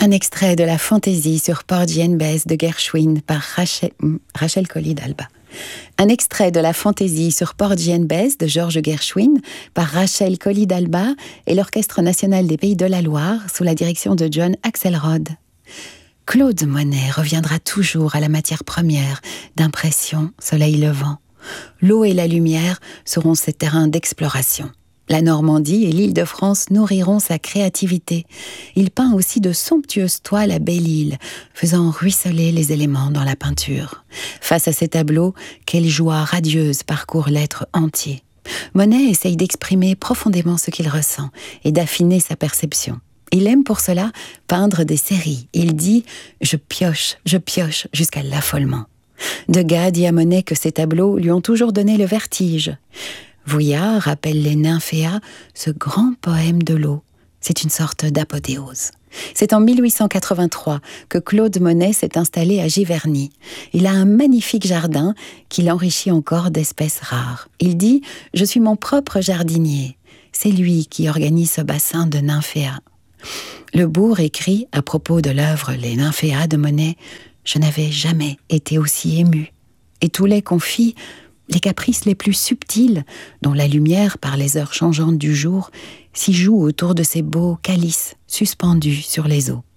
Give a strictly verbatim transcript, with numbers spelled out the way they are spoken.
Un extrait de la fantaisie sur Porgy and Bess de Gershwin par Rachel, Rachel Collie d'Alba. Un extrait de la fantaisie sur Porgy and Bess de Georges Gershwin par Rachel Collie d'Alba et l'Orchestre national des Pays de la Loire sous la direction de John Axelrod. Claude Monet reviendra toujours à la matière première d'impression, soleil levant. L'eau et la lumière seront ses terrains d'exploration. La Normandie et l'Île-de-France nourriront sa créativité. Il peint aussi de somptueuses toiles à Belle-Île, faisant ruisseler les éléments dans la peinture. Face à ces tableaux, quelle joie radieuse parcourt l'être entier. Monet essaye d'exprimer profondément ce qu'il ressent et d'affiner sa perception. Il aime pour cela peindre des séries. Il dit « je pioche, je pioche » jusqu'à l'affolement. Degas dit à Monet que ses tableaux lui ont toujours donné le vertige. Vuillard rappelle les Nymphéas, ce grand poème de l'eau. C'est une sorte d'apothéose. C'est en mille huit cent quatre-vingt-trois que Claude Monet s'est installé à Giverny. Il a un magnifique jardin qu'il enrichit encore d'espèces rares. Il dit « Je suis mon propre jardinier ». C'est lui qui organise ce bassin de Nymphéas. Le Bourg écrit à propos de l'œuvre Les Nymphéas de Monet « Je n'avais jamais été aussi ému ». Et Toulet confie les caprices les plus subtils, dont la lumière, par les heures changeantes du jour, s'y joue autour de ces beaux calices suspendus sur les eaux.